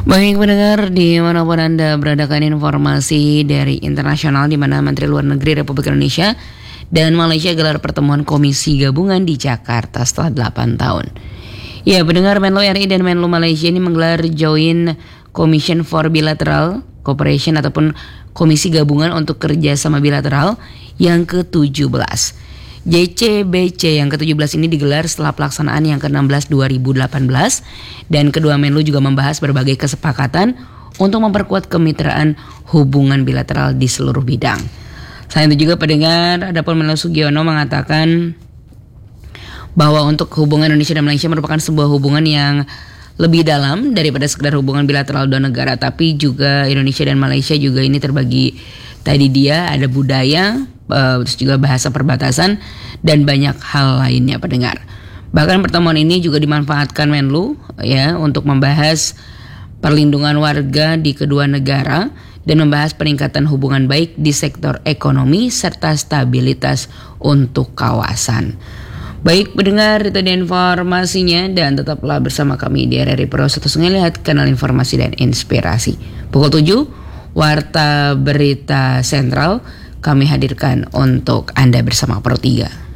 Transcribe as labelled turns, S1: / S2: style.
S1: Baik pendengar, dimanapun Anda beradakan informasi dari internasional di mana Menteri Luar Negeri Republik Indonesia dan Malaysia gelar pertemuan komisi gabungan di Jakarta setelah 8 tahun. Ya, pendengar, Menlu RI dan Menlu Malaysia ini menggelar Joint Commission for Bilateral Cooperation ataupun komisi gabungan untuk kerjasama bilateral yang ke-17. JCBC yang ke-17 ini digelar setelah pelaksanaan yang ke-16 2018 dan kedua Menlu juga membahas berbagai kesepakatan untuk memperkuat kemitraan hubungan bilateral di seluruh bidang. Selain itu juga pendengar, adapun Menlu Sugiono mengatakan bahwa untuk hubungan Indonesia dan Malaysia merupakan sebuah hubungan yang lebih dalam daripada sekedar hubungan bilateral dua negara, tapi juga Indonesia dan Malaysia juga ini terbagi, tadi dia ada budaya, terus juga bahasa perbatasan dan banyak hal lainnya pendengar. Bahkan pertemuan ini juga dimanfaatkan Menlu ya untuk membahas perlindungan warga di kedua negara dan membahas peningkatan hubungan baik di sektor ekonomi serta stabilitas untuk kawasan. Baik pendengar, itu dia informasinya dan tetaplah bersama kami di RRI Pro 1 Lihat kanal informasi dan inspirasi. Pukul 7 Warta Berita Sentral kami hadirkan untuk Anda bersama Pro 3.